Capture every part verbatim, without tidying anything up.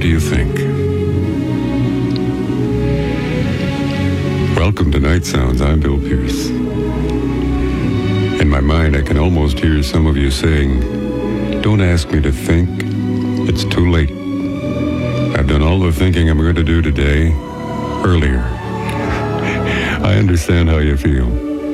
do you think? Welcome to Night Sounds. I'm Bill Pierce. In my mind, I can almost hear some of you saying, "Don't ask me to think. It's too late. I've done all the thinking I'm going to do today earlier." I understand how you feel.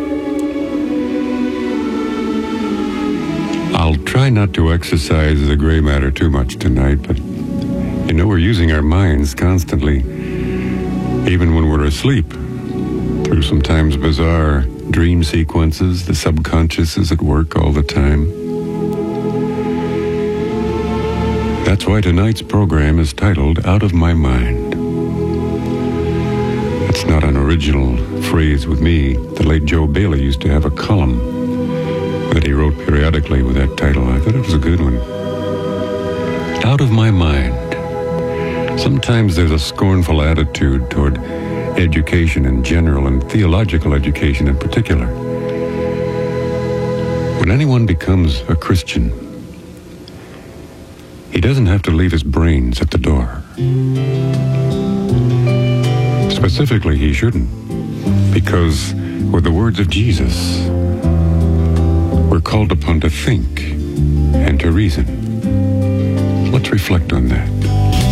I'll try not to exercise the gray matter too much tonight, but you know, we're using our minds constantly, even when we're asleep, through sometimes bizarre dream sequences. The subconscious is at work all the time. That's why tonight's program is titled Out of My Mind. It's not an original phrase with me. The late Joe Bailey used to have a column that he wrote periodically with that title. I thought it was a good one. Out of my mind. Sometimes there's a scornful attitude toward education in general and theological education in particular. When anyone becomes a Christian, he doesn't have to leave his brains at the door. Specifically, he shouldn't, because with the words of Jesus, we're called upon to think and to reason. Let's reflect on that.